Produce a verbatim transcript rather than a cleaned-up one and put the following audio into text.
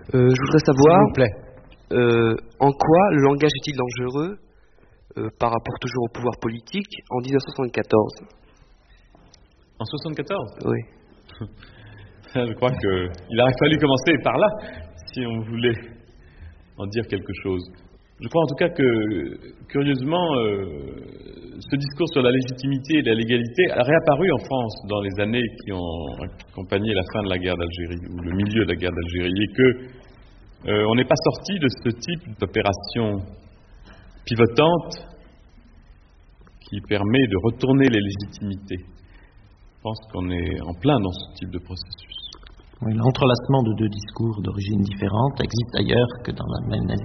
Euh, je voudrais savoir, s'il vous plaît, euh, en quoi le langage est-il dangereux euh, par rapport toujours au pouvoir politique en dix-neuf cent soixante-quatorze? en soixante-quatorze. Oui. Je crois qu'il aurait fallu commencer par là, si on voulait en dire quelque chose. Je crois en tout cas que, curieusement, euh, ce discours sur la légitimité et la légalité a réapparu en France dans les années qui ont accompagné la fin de la guerre d'Algérie, ou le milieu de la guerre d'Algérie, et que euh, on n'est pas sorti de ce type d'opération pivotante qui permet de retourner les légitimités. Je pense qu'on est en plein dans ce type de processus. Oui, l'entrelacement de deux discours d'origine différente existe ailleurs que dans la même